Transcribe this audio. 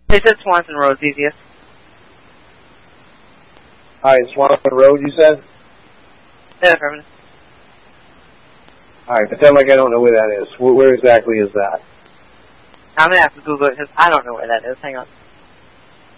They said Swanson Road's easiest. All right, Swanson Road, you said? Yeah, affirmative. All right, pretend like I don't know where that is. Where exactly is that? I'm going to have to Google it because I don't know where that is. Hang on.